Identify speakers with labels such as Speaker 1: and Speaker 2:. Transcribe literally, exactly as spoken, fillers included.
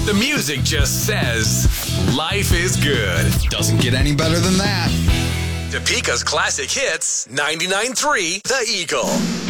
Speaker 1: The music just says, life is good.
Speaker 2: Doesn't get any better than that.
Speaker 1: Topeka's Classic Hits, ninety-nine point three The Eagle.